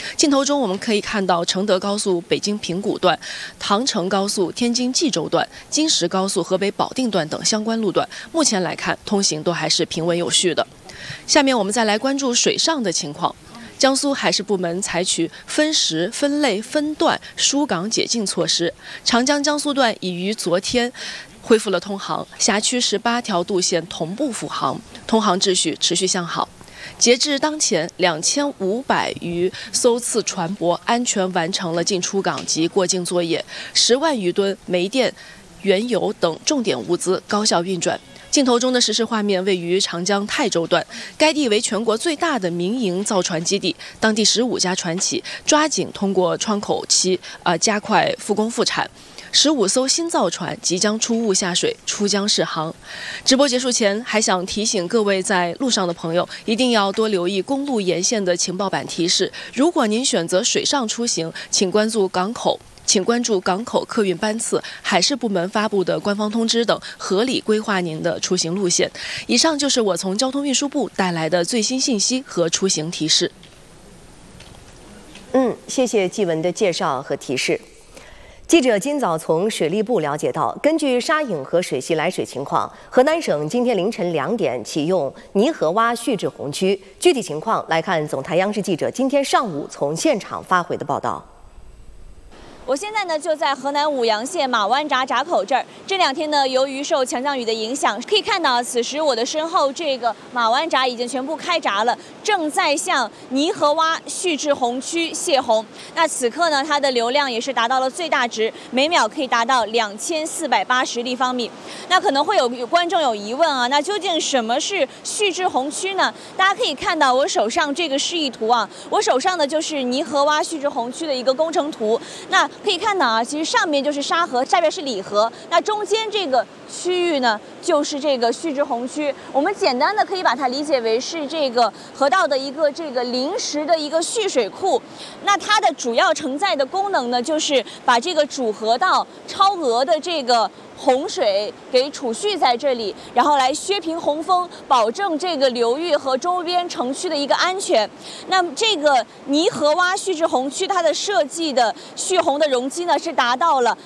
镜头中我们可以看到承德高速北京平谷段、唐承高速天津蓟州段、京石高速河北保定段等相关路段，目前来看通行都还是平稳有序的。下面我们再来关注水上的情况。江苏海事部门采取分时、分类、分段疏港解禁措施，长江江苏段已于昨天恢复了通航，辖区18条渡线同步复航，通航秩序持续向好。截至当前，2500余艘次船舶安全完成了进出港及过境作业，10万余吨煤电、原油等重点物资高效运转。镜头中的实时画面位于长江泰州段，该地为全国最大的民营造船基地，当地15家船企抓紧通过窗口期，加快复工复产。15艘新造船即将出坞下水，出江试航。直播结束前，还想提醒各位在路上的朋友，一定要多留意公路沿线的情报板提示。如果您选择水上出行，请关注港口客运班次、海事部门发布的官方通知等，合理规划您的出行路线。以上就是我从交通运输部带来的最新信息和出行提示。 谢谢纪文的介绍和提示。记者今早从水利部了解到，根据沙颖河水系来水情况，河南省今天凌晨2点启用泥河洼蓄滞洪区。具体情况来看，总台央视记者今天上午从现场发回的报道。 我现在呢就在河南舞阳县马湾闸闸口这儿。这2天呢，由于受强降雨的影响，可以看到此时我的身后这个马湾闸已经全部开闸了，正在向泥河洼蓄滞洪区泄洪。那此刻呢，它的流量也是达到了最大值，每秒可以达到2480立方米。那可能会有观众有疑问啊，那究竟什么是蓄滞洪区呢？大家可以看到我手上这个示意图啊，我手上的就是泥河洼蓄滞洪区的一个工程图。那可以看到啊，其实上面就是沙河，下边是里河，那中间这个区域呢，就是这个蓄滞洪区。我们简单的可以把它理解为是这个河道的一个这个临时的一个蓄水库。那它的主要承载的功能呢，就是把这个主河道超额的这个洪水给储蓄在这里，然后来削平洪峰，保证这个流域和周边城区的一个安全。那么这个泥河洼蓄滞洪区，它的设计的蓄洪的容积呢是达到了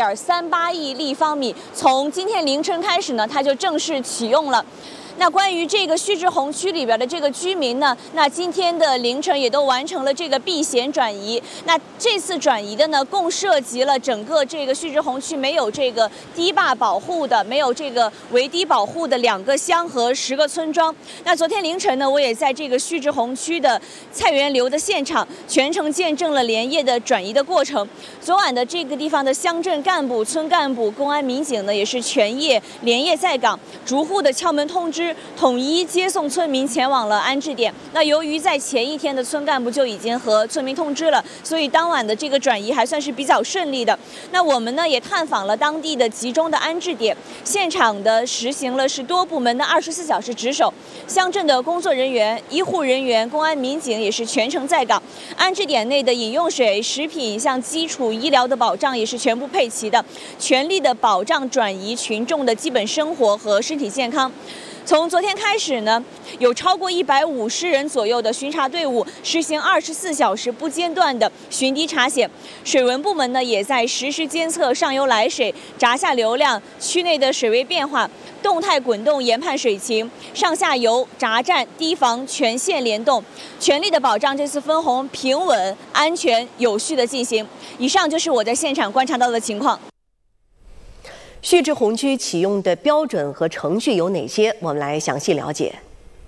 2.38亿立方米。从今天凌晨开始呢，它就正式启用了。那关于这个蓄滞洪区里边的这个居民呢，那今天的凌晨也都完成了这个避险转移。那这次转移的呢，共涉及了整个这个蓄滞洪区没有这个堤坝保护的、没有这个围堤保护的2个乡和10个村庄。那昨天凌晨呢，我也在这个蓄滞洪区的菜园流的现场，全程见证了连夜的转移的过程。昨晚的这个地方的乡镇干部、村干部、公安民警呢，也是连夜在岗，逐户的敲门通知，统一接送村民前往了安置点。那由于在前一天的村干部就已经和村民通知了，所以当晚的这个转移还算是比较顺利的。那我们呢也探访了当地的集中的安置点，现场的实行了是多部门的24小时值守，乡镇的工作人员、医护人员、公安民警也是全程在岗。安置点内的饮用水、食品，像基础医疗的保障也是全部配齐的，全力的保障转移群众的基本生活和身体健康。从昨天开始呢，有超过150人左右的巡查队伍实行24小时不间断的巡堤查险。水文部门呢，也在实时监测上游来水、闸下流量、区内的水位变化，动态滚动研判水情，上下游、闸站、堤防全线联动，全力的保障这次分洪平稳、安全、有序的进行。以上就是我在现场观察到的情况。 蓄滞洪区启用的标准和程序有哪些？我们来详细了解。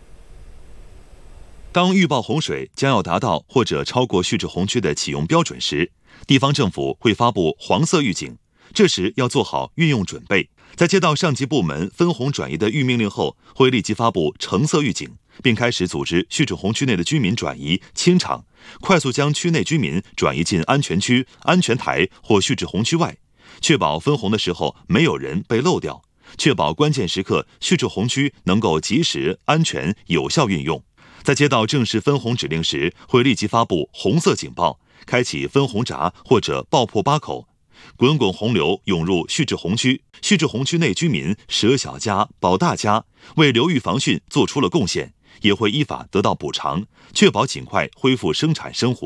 当预报洪水将要达到或者超过蓄滞洪区的启用标准时，地方政府会发布黄色预警，这时要做好运用准备。在接到上级部门分洪转移的预命令后，会立即发布橙色预警，并开始组织蓄滞洪区内的居民转移清场，快速将区内居民转移进安全区、安全台或蓄滞洪区外，确保分洪的时候没有人被漏掉，确保关键时刻蓄滞洪区能够及时、安全、有效运用。在接到正式分洪指令时，会立即发布红色警报，开启分洪闸或者爆破八口，滚滚洪流涌入蓄滞洪区，蓄滞洪区内居民舍小家保大家，为流域防汛做出了贡献，也会依法得到补偿，确保尽快恢复生产生活。